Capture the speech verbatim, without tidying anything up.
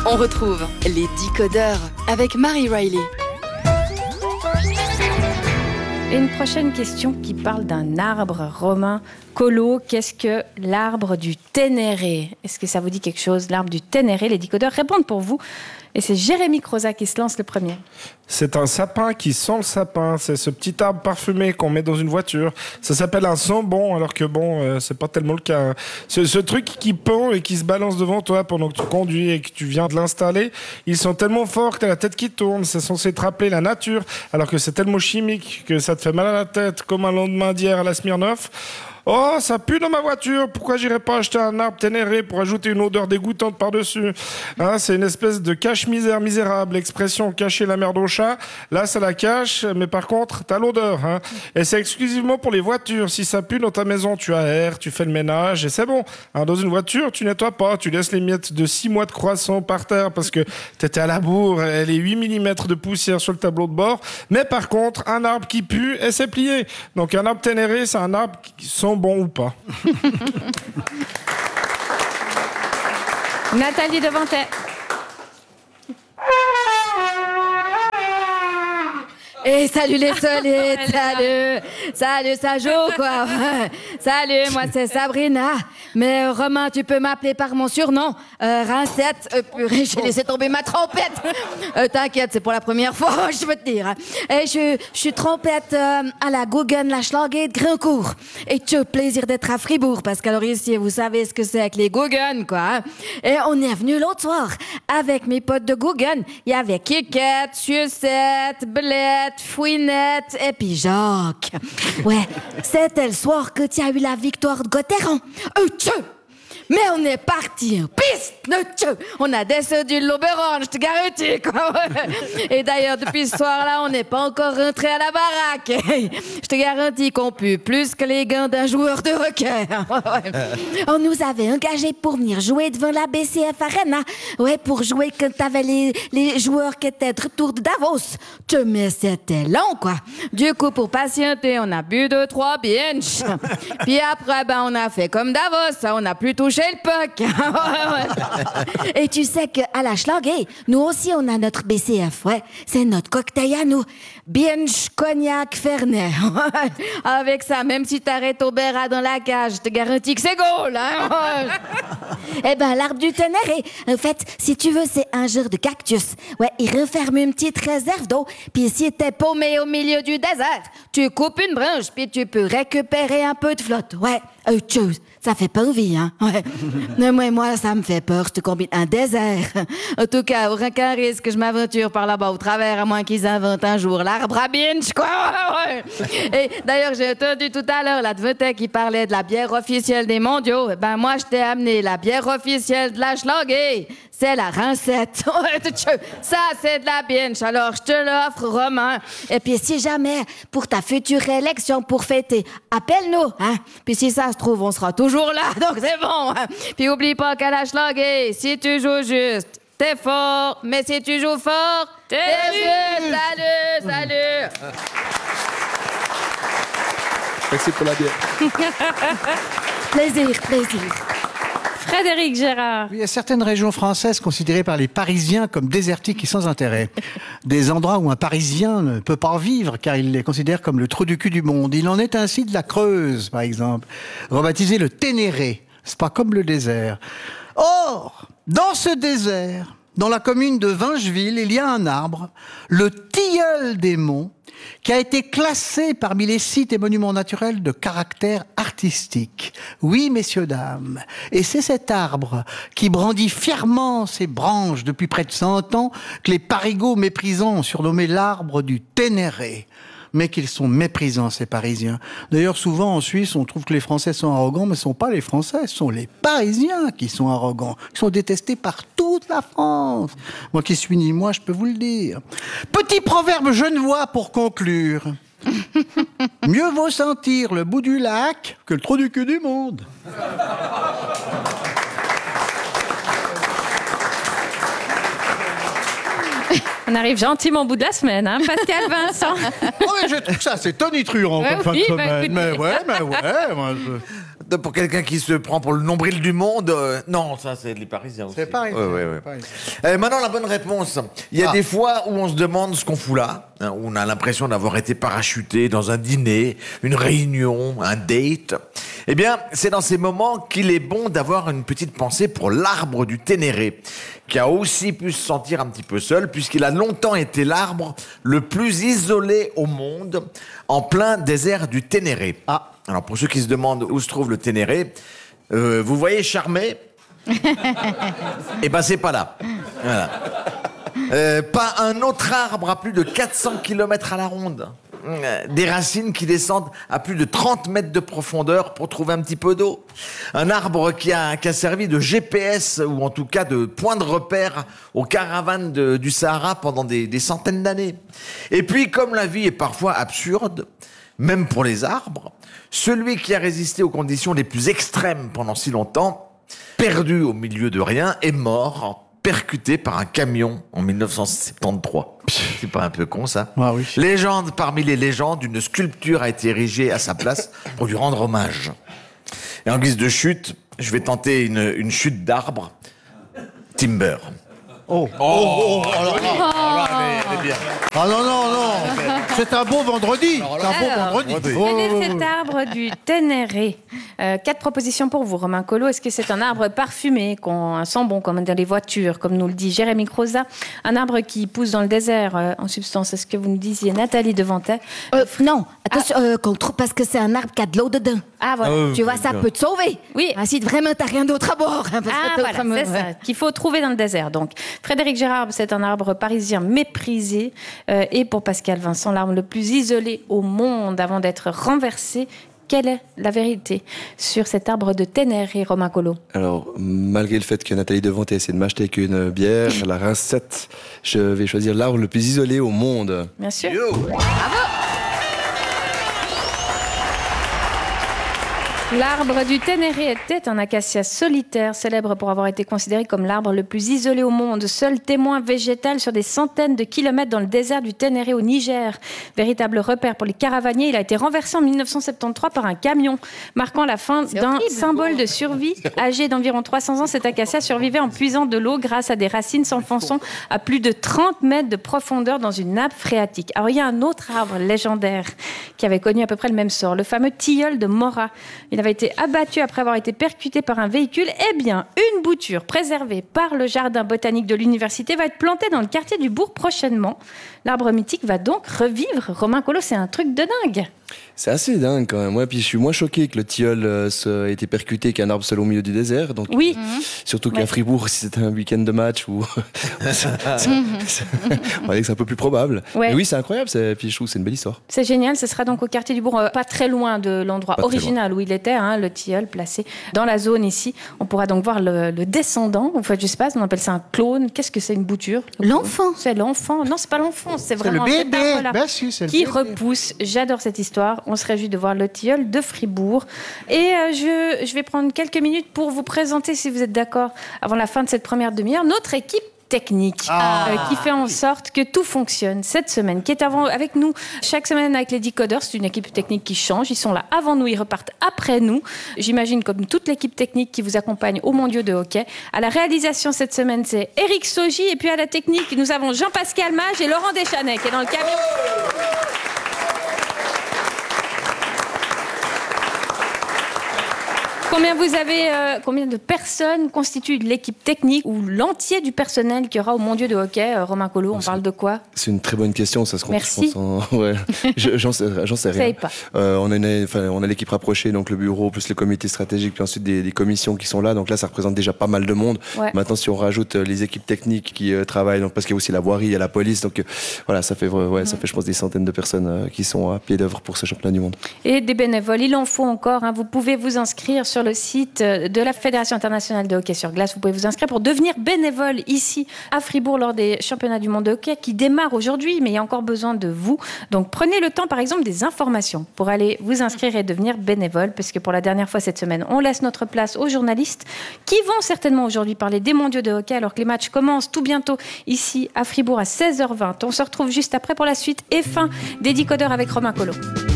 On retrouve les décodeurs avec Marie Riley. Et une prochaine question qui parle d'un arbre romain. Colo, qu'est-ce que l'arbre du Ténéré ? Est-ce que ça vous dit quelque chose, l'arbre du Ténéré ? Les décodeurs répondent pour vous. Et c'est Jérémy Croza qui se lance le premier. C'est un sapin qui sent le sapin. C'est ce petit arbre parfumé qu'on met dans une voiture. Ça s'appelle un sambon, alors que bon, euh, c'est pas tellement le cas. Ce, ce truc qui pend et qui se balance devant toi pendant que tu conduis et que tu viens de l'installer, ils sont tellement forts que t'as la tête qui tourne. C'est censé te rappeler la nature, alors que c'est tellement chimique que ça te fait mal à la tête, comme un lendemain d'hier à la Smirnoff. Oh, ça pue dans ma voiture. Pourquoi j'irais pas acheter un arbre Ténéré pour ajouter une odeur dégoûtante par-dessus ? Hein, c'est une espèce de cache-misère misérable. Expression cacher la merde au chat. Là, ça la cache, mais par contre, t'as l'odeur. Hein. Et c'est exclusivement pour les voitures. Si ça pue dans ta maison, tu aères, tu fais le ménage et c'est bon. Hein, dans une voiture, tu nettoies pas. Tu laisses les miettes de six mois de croissant par terre parce que t'étais à la bourre et les huit millimètres de poussière sur le tableau de bord. Mais par contre, un arbre qui pue, et c'est plié. Donc un arbre Ténéré, c'est un arbre qui sent bon ou pas. Nathalie Devantet. Et salut les solides, salut, salut, ça joue quoi. Salut, moi c'est Sabrina. Mais euh, Romain, tu peux m'appeler par mon surnom, euh, Rincette. Euh, purée, j'ai laissé tomber ma trompette. Euh, t'inquiète, c'est pour la première fois, je veux te dire. Et je, je suis trompette euh, à la Guggen, la Schlager de Grincourt. Et tu as le plaisir d'être à Fribourg, parce qu'alors ici, vous savez ce que c'est avec les Guggen, quoi. Hein. Et on est venu l'autre soir avec mes potes de Guggen. Il y avait Kikette, Sucette, Belette, Fouinette et puis Jacques. Ouais, c'était le soir que tu as eu la victoire de Gauthieron. Euh, tchou! Mais on est parti en piste, de tchou! On a descendu l'Oberon, je te garantis, quoi. Et d'ailleurs, depuis ce soir-là, on n'est pas encore rentré à la baraque. Je te garantis qu'on pue plus que les gants d'un joueur de hockey. On nous avait engagés pour venir jouer devant la B C F Arena. Ouais, pour jouer quand t'avais les, les joueurs qui étaient de retour de Davos. Tu mais c'était long, quoi. Du coup, pour patienter, on a bu deux, trois binges. Puis après, ben, on a fait comme Davos. On a plus touché le puck. Et tu sais qu'à la Schlager, nous aussi, on a notre B C F, ouais. C'est notre cocktail à nous. Binge, cognac, fernet. Avec ça, même si t'arrêtes au Béra dans la cage, je te garantis que c'est goal, hein. Eh ben, l'arbre du Ténéré, en fait, si tu veux, c'est un genre de cactus. Ouais, il referme une petite réserve d'eau, puis si t'es paumé au milieu du désert, tu coupes une branche, puis tu peux récupérer un peu de flotte. Ouais, euh, chose. Ça fait pas envie, hein? Ouais. Non, mais moi, ça me fait peur. Je te combine un désert. En tout cas, aucun risque que je m'aventure par là-bas au travers, à moins qu'ils inventent un jour l'arbre à binge, quoi. Ouais. Et d'ailleurs, j'ai entendu tout à l'heure la Devantet qui parlait de la bière officielle des mondiaux. Ben, moi, je t'ai amené la bière officielle de la Schlager. C'est la Rincette. Ça, c'est de la binge. Alors, je te l'offre, Romain. Et puis, si jamais, pour ta future élection pour fêter, appelle-nous, hein? Puis si ça se trouve, on sera toujours là, donc c'est bon. Hein? Puis oublie pas qu'à la Schlager, si tu joues juste, t'es fort. Mais si tu joues fort, t'es, t'es juste. Salut, salut. Merci pour la bière. Plaisir, plaisir. Frédéric Gérard. Il y a certaines régions françaises considérées par les Parisiens comme désertiques et sans intérêt. Des endroits où un Parisien ne peut pas vivre car il les considère comme le trou du cul du monde. Il en est ainsi de la Creuse, par exemple, rebaptisé le Ténéré. C'est pas comme le désert. Or, dans ce désert, dans la commune de Vingeville, il y a un arbre, le tilleul des monts, qui a été classé parmi les sites et monuments naturels de caractère artistique. Oui, messieurs, dames. Et c'est cet arbre qui brandit fièrement ses branches depuis près de cent ans que les parigots méprisants ont surnommé l'arbre du Ténéré. Mais qu'ils sont méprisants, ces Parisiens. D'ailleurs, souvent, en Suisse, on trouve que les Français sont arrogants, mais ce ne sont pas les Français, ce sont les Parisiens qui sont arrogants, qui sont détestés par toute la France. Moi qui suis ni moi, je peux vous le dire. Petit proverbe genevois pour conclure. Mieux vaut sentir le bout du lac que le trou du cul du monde. On arrive gentiment au bout de la semaine, hein, Pascal Vincent. Oh, mais je trouve ça, c'est tonitruant comme ouais, fin oui, de bah, semaine. écoutez. Mais ouais, mais ouais. Moi, je... Pour quelqu'un qui se prend pour le nombril du monde, euh, non, ça c'est les Parisiens aussi. C'est pareil. Ouais, ouais, ouais. Euh, maintenant, la bonne réponse. Il y a Ah. des fois où on se demande ce qu'on fout là, hein, où on a l'impression d'avoir été parachuté dans un dîner, une réunion, un date. Eh bien, c'est dans ces moments qu'il est bon d'avoir une petite pensée pour l'arbre du Ténéré, qui a aussi pu se sentir un petit peu seul, puisqu'il a longtemps été l'arbre le plus isolé au monde, en plein désert du Ténéré. Ah. Alors, pour ceux qui se demandent où se trouve le Ténéré, euh, vous voyez Charmé? Eh ben, c'est pas là. Voilà. Euh, pas un autre arbre à plus de quatre cents kilomètres à la ronde. Euh, Des racines qui descendent à plus de trente mètres de profondeur pour trouver un petit peu d'eau. Un arbre qui a, qui a servi de G P S, ou en tout cas de point de repère aux caravanes de- du Sahara pendant des, des centaines d'années. Et puis, comme la vie est parfois absurde, même pour les arbres, celui qui a résisté aux conditions les plus extrêmes pendant si longtemps, perdu au milieu de rien, est mort, percuté par un camion en mille neuf cent soixante-treize. C'est pas un peu con, ça? Ah oui. Légende parmi les légendes, une sculpture a été érigée à sa place pour lui rendre hommage. Et en guise de chute, je vais tenter une, une chute d'arbre. Timber. Oh. Oh, oh, oh, alors, ah. Ah non, non, non. C'est un beau vendredi. C'est un beau Alors, vendredi. Quel Oh, est oh, cet arbre du Ténéré? Euh, Quatre propositions pour vous, Romain Collot. Est-ce que c'est un arbre parfumé, qu'on un sent bon comme dans les voitures, comme nous le dit Jérémy Croza? Un arbre qui pousse dans le désert, euh, en substance, est-ce que vous nous disiez Nathalie Devantet? Euh, non, attention, euh, qu'on trouve parce que c'est un arbre qui a de l'eau dedans. Ah, voilà. Tu vois, ça peut te sauver. Oui. Ah, si vraiment t'as rien d'autre à boire. hein, parce Ah que voilà, autrement- c'est ça, qu'il faut trouver dans le désert. Donc, Frédéric Gérard, c'est un arbre parisien méprisé. Euh, et pour Pascal Vincent, l'arbre le plus isolé au monde avant d'être renversé. Quelle est la vérité sur cet arbre de Ténéré, Romain Collot? Alors, malgré le fait que Nathalie Devantet essaie de m'acheter qu'une bière, la rincette, je vais choisir l'arbre le plus isolé au monde. Bien sûr. L'arbre du Ténéré était un acacia solitaire, célèbre pour avoir été considéré comme l'arbre le plus isolé au monde, seul témoin végétal sur des centaines de kilomètres dans le désert du Ténéré au Niger. Véritable repère pour les caravaniers, il a été renversé en mille neuf cent soixante-treize par un camion, marquant la fin d'un horrible. symbole de survie. Âgé d'environ trois cents ans, cet acacia survivait en puisant de l'eau grâce à des racines s'enfonçant à plus de trente mètres de profondeur dans une nappe phréatique. Alors, il y a un autre arbre légendaire qui avait connu à peu près le même sort, le fameux tilleul de Mora. Il avait été abattu après avoir été percuté par un véhicule. Eh bien, une bouture préservée par le jardin botanique de l'université va être plantée dans le quartier du bourg prochainement. L'arbre mythique va donc revivre. Romain Collot, c'est un truc de dingue. C'est assez dingue quand même. Ouais, puis je suis moins choqué que le tilleul euh, ait été percuté qu'un arbre seul au milieu du désert. Donc, Oui. surtout qu'à Ouais. Fribourg, si c'était un week-end de match, ou c'est- c'est- on va dire que c'est un peu plus probable. Ouais. Mais oui, c'est incroyable. C'est... Puis je trouve que c'est une belle histoire. C'est génial, ce sera donc au quartier du bourg, euh, pas très loin de l'endroit Pas très original où il était, hein, le tilleul placé dans la zone ici. On pourra donc voir le, le descendant, en fait, je sais pas, on appelle ça un clone. Qu'est-ce que c'est une bouture? L'enfant. C'est l'enfant. Non, c'est pas l'enfant, c'est C'est le vraiment cet bébé. arbre-là Ben si, c'est le qui bébé. repousse. J'adore cette histoire. On se réjouit de voir le tilleul de Fribourg. Et euh, je, je vais prendre quelques minutes pour vous présenter, si vous êtes d'accord, avant la fin de cette première demi-heure, notre équipe technique Ah. euh, qui fait en sorte que tout fonctionne cette semaine, qui est avant, avec nous chaque semaine avec les Decodeurs. C'est une équipe technique qui change. Ils sont là avant nous, ils repartent après nous. J'imagine comme toute l'équipe technique qui vous accompagne aux mondiaux de hockey. À la réalisation cette semaine, c'est Eric Sogi. Et puis à la technique, nous avons Jean-Pascal Mage et Laurent Deschanais qui est dans le camion. Combien vous avez, euh, combien de personnes constituent l'équipe technique ou l'entier du personnel qui aura au mondiaux de hockey? euh, Romain Collot, on parle de quoi? C'est une très bonne question. Ça se compte, Merci. je pense, en- ouais. Je- j'en sais, j'en sais Vous rien. savez pas. Euh, on a une, enfin, on a l'équipe rapprochée, donc le bureau plus le comité stratégique, puis ensuite des, des commissions qui sont là. Donc là, ça représente déjà pas mal de monde. Ouais. Maintenant, si on rajoute euh, les équipes techniques qui euh, travaillent, donc parce qu'il y a aussi la voirie, il y a la police, donc euh, voilà, ça fait, ouais, ça fait, je pense, des centaines de personnes euh, qui sont à pied d'œuvre pour ce championnat du monde. Et des bénévoles, il en faut encore. Hein. Vous pouvez vous inscrire sur le site euh, de la Fédération internationale de hockey sur glace. Vous pouvez vous inscrire pour devenir bénévole ici à Fribourg lors des championnats du monde de hockey qui démarrent aujourd'hui, mais il y a encore besoin de vous. Donc prenez le temps, par exemple, des informations pour aller vous inscrire et devenir bénévole, parce que pour la dernière fois cette semaine, on laisse notre place aux journalistes qui vont certainement aujourd'hui parler des mondiaux de hockey alors que les matchs commencent tout bientôt ici à Fribourg à seize heures vingt. On se retrouve juste après pour la suite et fin des Decodeurs avec Romain Collot.